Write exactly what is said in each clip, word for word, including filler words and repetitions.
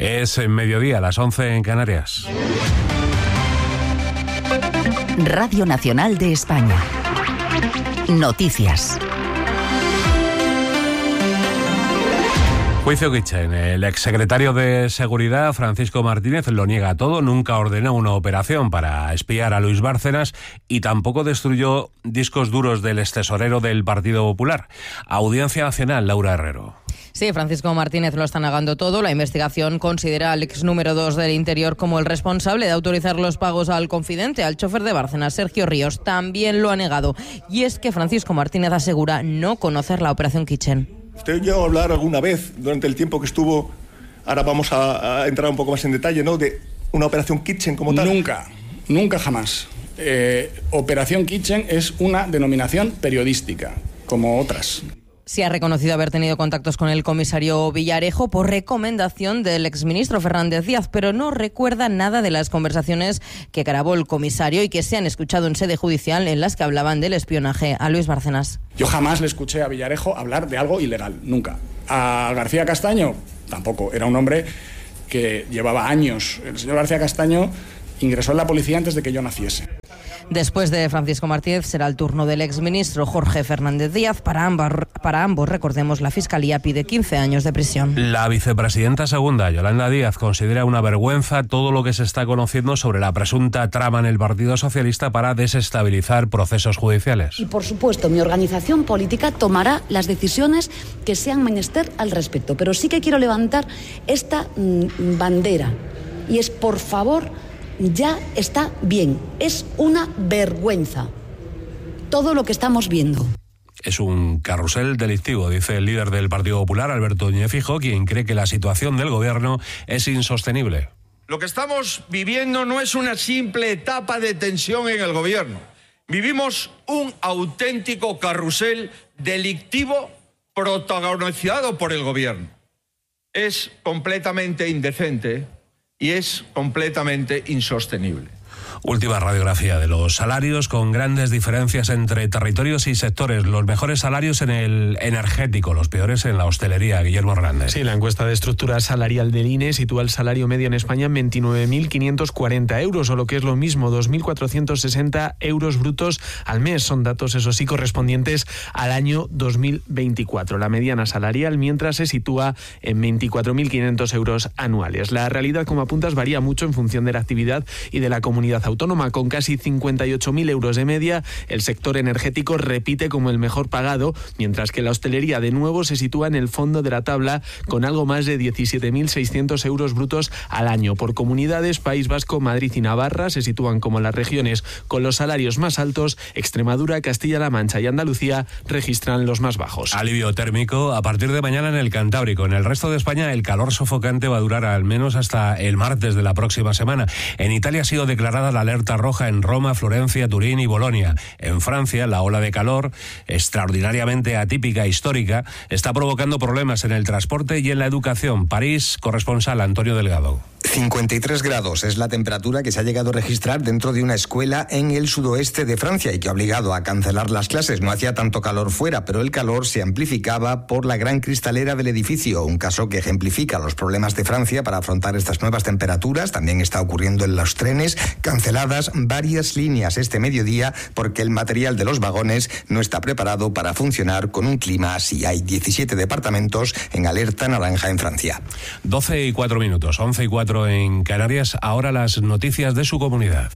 Es en mediodía, a las once en Canarias. Radio Nacional de España. Noticias. Juicio Kitchen. El exsecretario de Seguridad, Francisco Martínez, lo niega todo. Nunca ordenó una operación para espiar a Luis Bárcenas y tampoco destruyó discos duros del extesorero del Partido Popular. Audiencia Nacional, Laura Herrero. Sí, Francisco Martínez lo está negando todo. La investigación considera al ex número dos del Interior como el responsable de autorizar los pagos al confidente, al chofer de Bárcenas, Sergio Ríos. También lo ha negado. Y es que Francisco Martínez asegura no conocer la operación Kitchen. ¿Usted llegó a hablar alguna vez durante el tiempo que estuvo, ahora vamos a, a entrar un poco más en detalle, ¿no?, de una operación Kitchen como tal? Nunca, nunca jamás. Eh, operación Kitchen es una denominación periodística, como otras. Sí ha reconocido haber tenido contactos con el comisario Villarejo por recomendación del exministro Fernández Díaz, pero no recuerda nada de las conversaciones que grabó el comisario y que se han escuchado en sede judicial en las que hablaban del espionaje a Luis Bárcenas. Yo jamás le escuché a Villarejo hablar de algo ilegal, nunca. A García Castaño, tampoco. Era un hombre que llevaba años. El señor García Castaño ingresó en la policía antes de que yo naciese. Después de Francisco Martínez será el turno del exministro Jorge Fernández Díaz. Para ambos, para ambos, recordemos, la Fiscalía pide quince años de prisión. La vicepresidenta segunda, Yolanda Díaz, considera una vergüenza todo lo que se está conociendo sobre la presunta trama en el Partido Socialista para desestabilizar procesos judiciales. Y, por supuesto, mi organización política tomará las decisiones que sean menester al respecto. Pero sí que quiero levantar esta mmm, bandera. Y es, por favor, ya está bien. Es una vergüenza todo lo que estamos viendo. Es un carrusel delictivo, dice el líder del Partido Popular, Alberto Núñez Feijóo, quien cree que la situación del gobierno es insostenible. Lo que estamos viviendo no es una simple etapa de tensión en el gobierno. Vivimos un auténtico carrusel delictivo protagonizado por el gobierno. Es completamente indecente y es completamente insostenible. Última radiografía de los salarios, con grandes diferencias entre territorios y sectores. Los mejores salarios en el energético, los peores en la hostelería. Guillermo Hernández. Sí, la encuesta de estructura salarial del I N E sitúa el salario medio en España en veintinueve mil quinientos cuarenta euros, o lo que es lo mismo, dos mil cuatrocientos sesenta euros brutos al mes. Son datos, eso sí, correspondientes al año dos mil veinticuatro. La mediana salarial, mientras, se sitúa en veinticuatro mil quinientos euros anuales. La realidad, como apuntas, varía mucho en función de la actividad y de la comunidad autónoma. Con casi cincuenta y ocho mil euros de media, el sector energético repite como el mejor pagado, mientras que la hostelería de nuevo se sitúa en el fondo de la tabla con algo más de diecisiete mil seiscientos euros brutos al año. Por comunidades, País Vasco, Madrid y Navarra se sitúan como las regiones con los salarios más altos. Extremadura, Castilla-La Mancha y Andalucía registran los más bajos. Alivio térmico a partir de mañana en el Cantábrico. En el resto de España el calor sofocante va a durar al menos hasta el martes de la próxima semana. En Italia ha sido declarada la alerta roja en Roma, Florencia, Turín y Bolonia. En Francia, la ola de calor, extraordinariamente atípica e histórica, está provocando problemas en el transporte y en la educación. París, corresponsal Antonio Delgado. cincuenta y tres grados es la temperatura que se ha llegado a registrar dentro de una escuela en el sudoeste de Francia y que ha obligado a cancelar las clases. No hacía tanto calor fuera, pero el calor se amplificaba por la gran cristalera del edificio, un caso que ejemplifica los problemas de Francia para afrontar estas nuevas temperaturas. También está ocurriendo en los trenes, canceladas varias líneas este mediodía porque el material de los vagones no está preparado para funcionar con un clima así. Hay diecisiete departamentos en alerta naranja en Francia. doce y cuatro minutos, once y cuatro en Canarias. Ahora las noticias de su comunidad.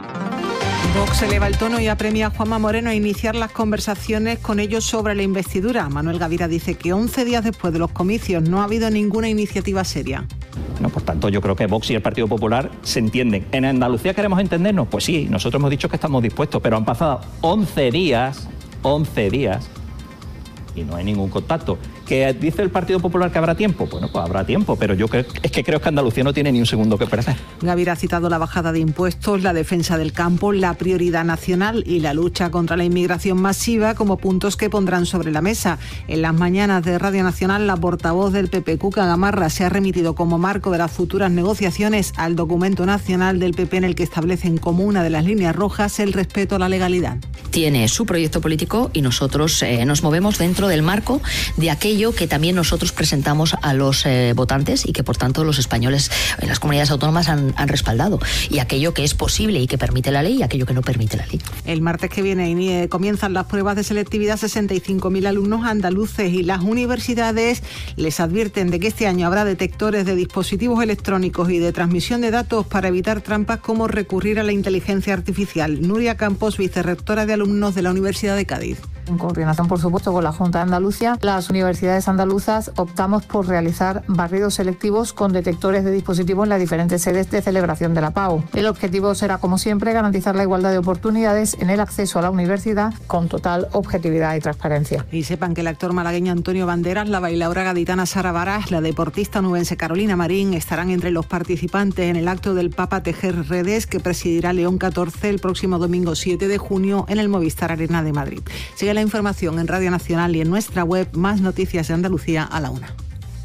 Vox eleva el tono y apremia a Juanma Moreno a iniciar las conversaciones con ellos sobre la investidura. Manuel Gavira dice que once días después de los comicios no ha habido ninguna iniciativa seria. Bueno, por tanto, yo creo que Vox y el Partido Popular se entienden. ¿En Andalucía queremos entendernos? Pues sí, nosotros hemos dicho que estamos dispuestos, pero han pasado once días, once días, y no hay ningún contacto. ¿Que dice el Partido Popular que habrá tiempo? Bueno, pues habrá tiempo, pero yo creo, es que creo que Andalucía no tiene ni un segundo que perder. Gavira ha citado la bajada de impuestos, la defensa del campo, la prioridad nacional y la lucha contra la inmigración masiva como puntos que pondrán sobre la mesa. En las mañanas de Radio Nacional, la portavoz del P P, Cuca Gamarra, se ha remitido como marco de las futuras negociaciones al documento nacional del P P en el que establecen como una de las líneas rojas el respeto a la legalidad. Tiene su proyecto político y nosotros eh, nos movemos dentro del marco de aquello aquello que también nosotros presentamos a los eh, votantes y que por tanto los españoles en las comunidades autónomas han, han respaldado, y aquello que es posible y que permite la ley y aquello que no permite la ley. El martes que viene eh, comienzan las pruebas de selectividad a sesenta y cinco mil alumnos andaluces, y las universidades les advierten de que este año habrá detectores de dispositivos electrónicos y de transmisión de datos para evitar trampas como recurrir a la inteligencia artificial. Nuria Campos, vicerrectora de alumnos de la Universidad de Cádiz. En coordinación, por supuesto, con la Junta de Andalucía, las universidades andaluzas optamos por realizar barridos selectivos con detectores de dispositivos en las diferentes sedes de celebración de la PAU. El objetivo será, como siempre, garantizar la igualdad de oportunidades en el acceso a la universidad con total objetividad y transparencia. Y sepan que el actor malagueño Antonio Banderas, la bailaora gaditana Sara Varas, la deportista nubense Carolina Marín estarán entre los participantes en el acto del Papa Tejer Redes que presidirá León catorce el próximo domingo siete de junio en el Movistar Arena de Madrid. Sigue la información en Radio Nacional y en nuestra web. Más noticias de Andalucía a la una.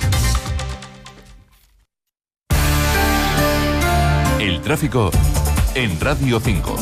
El tráfico en Radio cinco.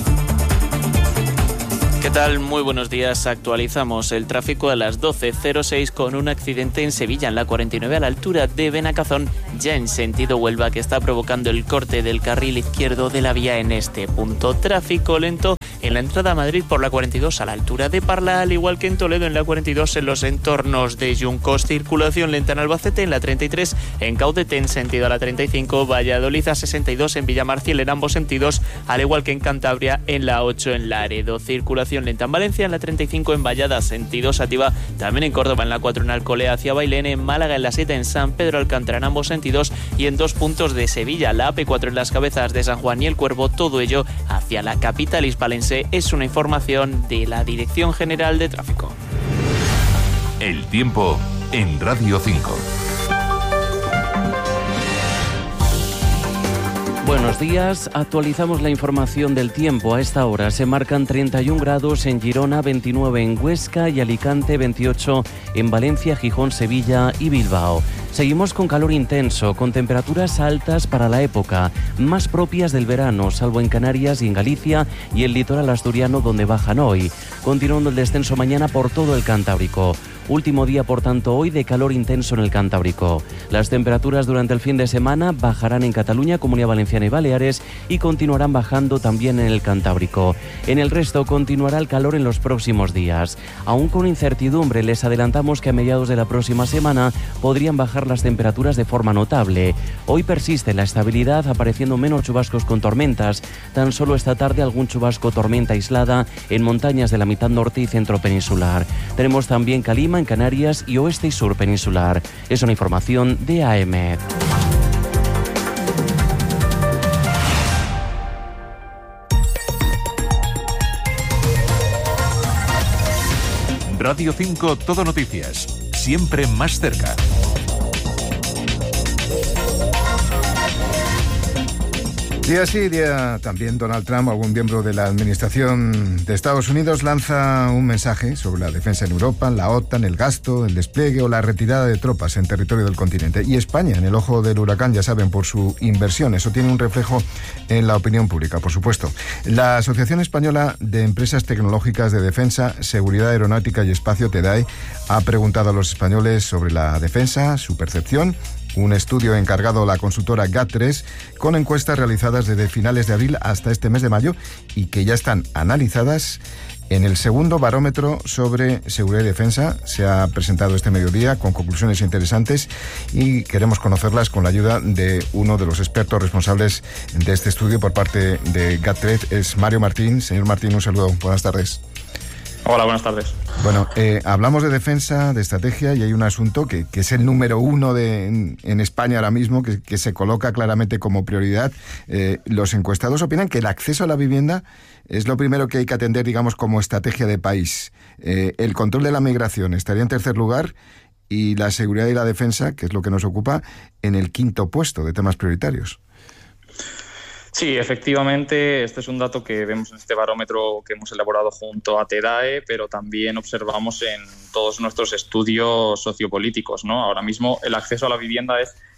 ¿Qué tal? Muy buenos días. Actualizamos el tráfico a las doce cero seis con un accidente en Sevilla, en la cuarenta y nueve a la altura de Benacazón, ya en sentido Huelva, que está provocando el corte del carril izquierdo de la vía en este punto. Tráfico lento en la entrada a Madrid por la cuarenta y dos a la altura de Parla, al igual que en Toledo en la cuarenta y dos en los entornos de Juncos. Circulación lenta en Albacete en la treinta y tres, en Caudete en sentido a la treinta y cinco, Valladolid a sesenta y dos en Villamarciel en ambos sentidos, al igual que en Cantabria en la ocho en Laredo. Circulación lenta en Valencia en la treinta y cinco en Vallada sentido Sativa, también en Córdoba en la cuatro en Alcolea hacia Bailén, en Málaga en la siete en San Pedro Alcántara en ambos sentidos y en dos puntos de Sevilla, la A P cuatro en las Cabezas de San Juan y el Cuervo, todo ello hacia la capital hispalense. Es una información de la Dirección General de Tráfico. El tiempo en Radio cinco. Buenos días, actualizamos la información del tiempo. A esta hora se marcan treinta y un grados en Girona, veintinueve en Huesca y Alicante, veintiocho en Valencia, Gijón, Sevilla y Bilbao. Seguimos con calor intenso, con temperaturas altas para la época, más propias del verano, salvo en Canarias y en Galicia y el litoral asturiano, donde bajan hoy. Continuando el descenso mañana por todo el Cantábrico. Último día, por tanto, hoy de calor intenso en el Cantábrico. Las temperaturas durante el fin de semana bajarán en Cataluña, Comunidad Valenciana y Baleares y continuarán bajando también en el Cantábrico. En el resto continuará el calor en los próximos días. Aún con incertidumbre, les adelantamos que a mediados de la próxima semana podrían bajar las temperaturas de forma notable. Hoy persiste la estabilidad, apareciendo menos chubascos con tormentas. Tan solo esta tarde algún chubasco tormenta aislada en montañas de la mitad norte y centro peninsular. Tenemos también calima en Canarias y oeste y sur peninsular. Es una información de A E M E D. Radio cinco Todo Noticias, siempre más cerca. Día sí, día también Donald Trump, algún miembro de la administración de Estados Unidos, lanza un mensaje sobre la defensa en Europa, la OTAN, el gasto, el despliegue o la retirada de tropas en territorio del continente. Y España, en el ojo del huracán, ya saben, por su inversión. Eso tiene un reflejo en la opinión pública, por supuesto. La Asociación Española de Empresas Tecnológicas de Defensa, Seguridad Aeronáutica y Espacio, TEDAE, ha preguntado a los españoles sobre la defensa, su percepción. Un estudio encargado a la consultora GAT tres con encuestas realizadas desde finales de abril hasta este mes de mayo y que ya están analizadas en el segundo barómetro sobre seguridad y defensa. Se ha presentado este mediodía con conclusiones interesantes y queremos conocerlas con la ayuda de uno de los expertos responsables de este estudio por parte de GAT tres. Es Mario Martín. Señor Martín, un saludo. Buenas tardes. Hola, buenas tardes. Bueno, eh, hablamos de defensa, de estrategia, y hay un asunto que, que es el número uno de, en, en España ahora mismo, que, que se coloca claramente como prioridad. Eh, los encuestados opinan que el acceso a la vivienda es lo primero que hay que atender, digamos, como estrategia de país. Eh, el control de la migración estaría en tercer lugar y la seguridad y la defensa, que es lo que nos ocupa, en el quinto puesto de temas prioritarios. Sí, efectivamente, este es un dato que vemos en este barómetro que hemos elaborado junto a TEDAE, pero también observamos en todos nuestros estudios sociopolíticos, ¿no? Ahora mismo el acceso a la vivienda es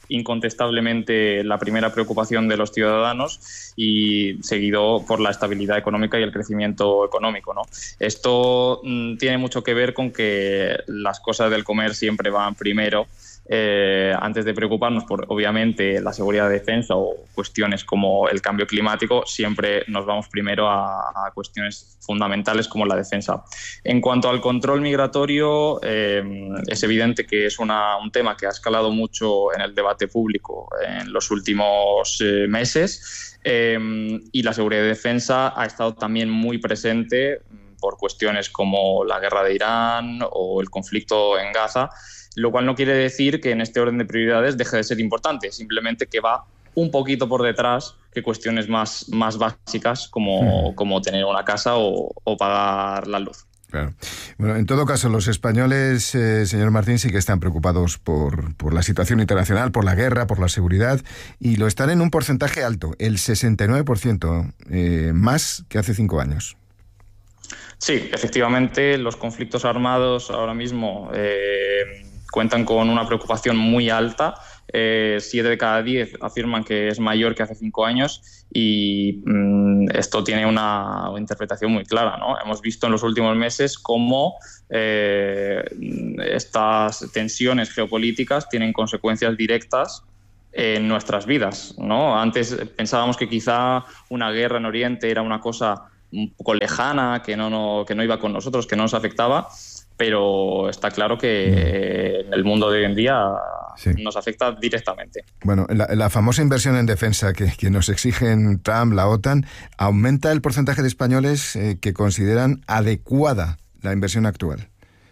incontestablemente la primera preocupación de los ciudadanos y seguido por la estabilidad económica y el crecimiento económico, ¿no? Esto mmm, tiene mucho que ver con que las cosas del comer siempre van primero. Eh, antes de preocuparnos por, obviamente, la seguridad de defensa o cuestiones como el cambio climático, siempre nos vamos primero a, a cuestiones fundamentales como la defensa. En cuanto al control migratorio, eh, es evidente que es una, un tema que ha escalado mucho en el debate público en los últimos eh, meses eh, y la seguridad de defensa ha estado también muy presente por cuestiones como la guerra de Irán o el conflicto en Gaza, lo cual no quiere decir que en este orden de prioridades deje de ser importante, simplemente que va un poquito por detrás que cuestiones más, más básicas como, mm. como tener una casa o, o pagar la luz. Claro. Bueno, en todo caso, los españoles, eh, señor Martín, sí que están preocupados por, por la situación internacional, por la guerra, por la seguridad, y lo están en un porcentaje alto, el sesenta y nueve por ciento, eh, más que hace cinco años. Sí, efectivamente, los conflictos armados ahora mismo eh, cuentan con una preocupación muy alta. Eh, siete de cada diez afirman que es mayor que hace cinco años y mmm, esto tiene una interpretación muy clara, ¿no? Hemos visto en los últimos meses cómo eh, estas tensiones geopolíticas tienen consecuencias directas en nuestras vidas, ¿no? Antes pensábamos que quizá una guerra en Oriente era una cosa un poco lejana, que no, no, que no iba con nosotros, que no nos afectaba, pero está claro que en el mundo de hoy en día sí. nos afecta directamente. Bueno, la, la famosa inversión en defensa que, que nos exigen Trump, la OTAN, aumenta el porcentaje de españoles eh, que consideran adecuada la inversión actual.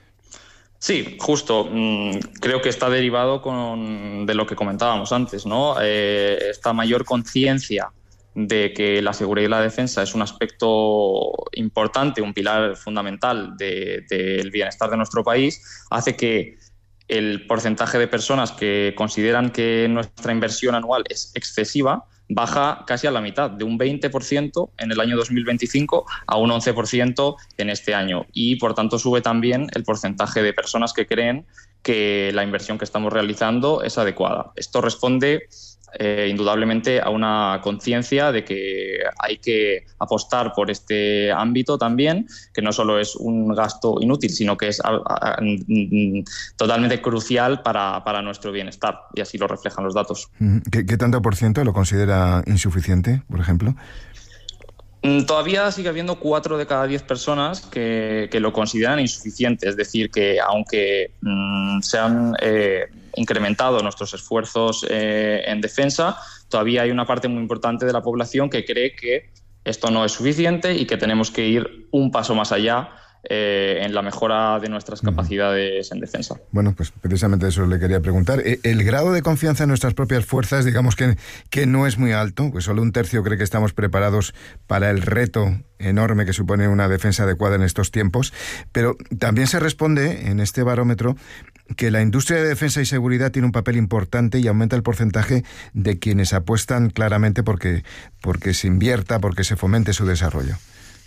Sí, justo. Creo que está derivado con, de lo que comentábamos antes, ¿no? Eh, esta mayor conciencia de que la seguridad y la defensa es un aspecto importante, un pilar fundamental de, del bienestar de nuestro país, hace que el porcentaje de personas que consideran que nuestra inversión anual es excesiva baja casi a la mitad, de un veinte por ciento en el año dos mil veinticinco a un once por ciento en este año. Y, por tanto, sube también el porcentaje de personas que creen que la inversión que estamos realizando es adecuada. Esto responde Eh, indudablemente a una conciencia de que hay que apostar por este ámbito también, que no solo es un gasto inútil, sino que es a, a, a, totalmente crucial para, para nuestro bienestar, y así lo reflejan los datos. ¿Qué, qué tanto por ciento lo considera insuficiente, por ejemplo? Todavía sigue habiendo cuatro de cada diez personas que, que lo consideran insuficiente, es decir, que aunque mmm, se han eh, incrementado nuestros esfuerzos eh, en defensa, todavía hay una parte muy importante de la población que cree que esto no es suficiente y que tenemos que ir un paso más allá eh, en la mejora de nuestras capacidades en defensa. Bueno, pues precisamente eso le quería preguntar. El grado de confianza en nuestras propias fuerzas, digamos que, que no es muy alto, pues solo un tercio cree que estamos preparados para el reto enorme que supone una defensa adecuada en estos tiempos, pero también se responde en este barómetro que la industria de defensa y seguridad tiene un papel importante y aumenta el porcentaje de quienes apuestan claramente porque, porque se invierta, porque se fomente su desarrollo.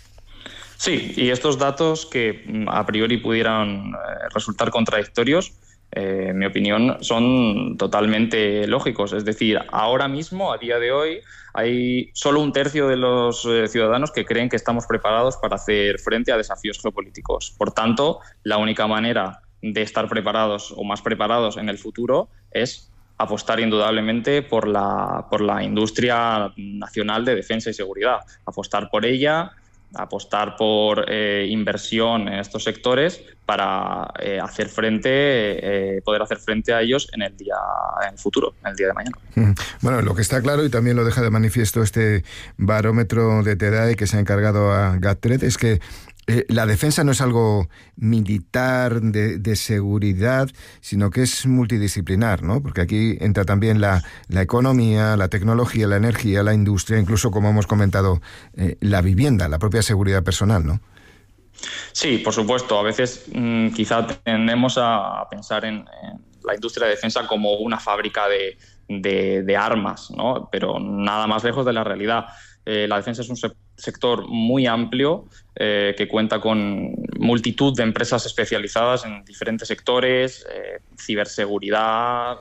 Sí, y estos datos que a priori pudieran eh, resultar contradictorios, eh, en mi opinión, son totalmente lógicos. Es decir, ahora mismo, a día de hoy, hay solo un tercio de los eh, ciudadanos que creen que estamos preparados para hacer frente a desafíos geopolíticos. Por tanto, la única manera de estar preparados o más preparados en el futuro es apostar indudablemente por la, por la industria nacional de defensa y seguridad, apostar por ella, apostar por eh, inversión en estos sectores para eh, hacer frente, eh, poder hacer frente a ellos en el día, en el futuro, en el día de mañana. Bueno, lo que está claro, y también lo deja de manifiesto este barómetro de TEDAE que se ha encargado a Gatred, es que Eh, la defensa no es algo militar, de, de seguridad, sino que es multidisciplinar, ¿no? Porque aquí entra también la, la economía, la tecnología, la energía, la industria, incluso, como hemos comentado, eh, la vivienda, la propia seguridad personal, ¿no? Sí, por supuesto. A veces mmm, quizá tendemos a pensar en, en la industria de defensa como una fábrica de, de, de armas, ¿no? Pero nada más lejos de la realidad. Eh, la defensa es un se- sector muy amplio eh, que cuenta con multitud de empresas especializadas en diferentes sectores, eh, ciberseguridad,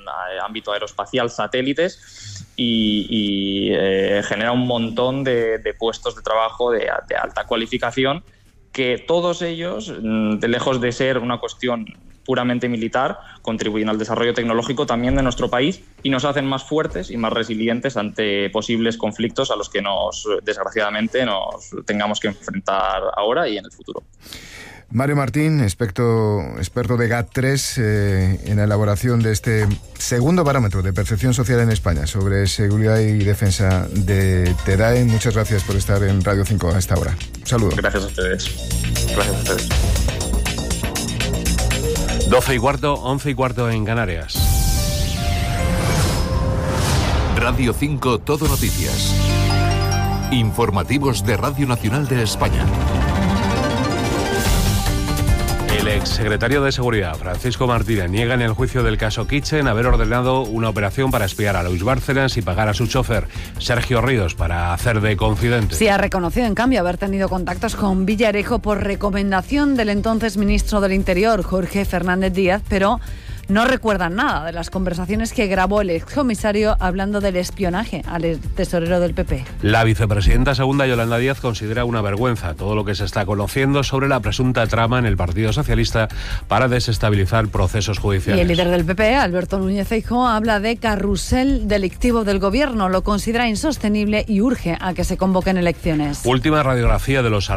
ámbito aeroespacial, satélites, y, y eh, genera un montón de, de puestos de trabajo de, de alta cualificación, que todos ellos, de lejos de ser una cuestión puramente militar, contribuyen al desarrollo tecnológico también de nuestro país y nos hacen más fuertes y más resilientes ante posibles conflictos a los que nos, desgraciadamente, nos tengamos que enfrentar ahora y en el futuro. Mario Martín, experto, experto de GAT tres eh, en la elaboración de este segundo barómetro de percepción social en España sobre seguridad y defensa de TEDAE. Muchas gracias por estar en Radio cinco a esta hora. Un saludo. Gracias a ustedes. Gracias a ustedes. doce y cuarto, once y cuarto en Canarias. Radio cinco Todo Noticias. Informativos de Radio Nacional de España. El exsecretario de Seguridad, Francisco Martínez, niega en el juicio del caso Kitchen haber ordenado una operación para espiar a Luis Bárcenas y pagar a su chofer, Sergio Ríos, para hacer de confidente. Sí, ha reconocido, en cambio, haber tenido contactos con Villarejo por recomendación del entonces ministro del Interior, Jorge Fernández Díaz, pero no recuerdan nada de las conversaciones que grabó el excomisario hablando del espionaje al tesorero del P P. La vicepresidenta segunda, Yolanda Díaz, considera una vergüenza todo lo que se está conociendo sobre la presunta trama en el Partido Socialista para desestabilizar procesos judiciales. Y el líder del P P, Alberto Núñez Feijóo, habla de carrusel delictivo del gobierno. Lo considera insostenible y urge a que se convoquen elecciones. Última radiografía de los